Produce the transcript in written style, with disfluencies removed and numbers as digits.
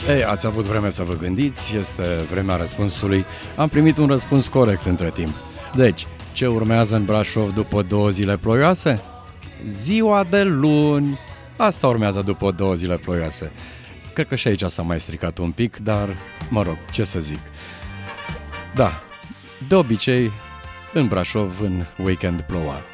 Ei, ați avut vreme să vă gândiți, este vremea răspunsului. Am primit un răspuns corect între timp. Deci, ce urmează în Brașov după 2 zile ploioase? Ziua de luni. Asta urmează după 2 zile ploioase. Cred că și aici s-a mai stricat un pic, dar, mă rog, ce să zic. Da, de obicei, în Brașov, în weekend ploua.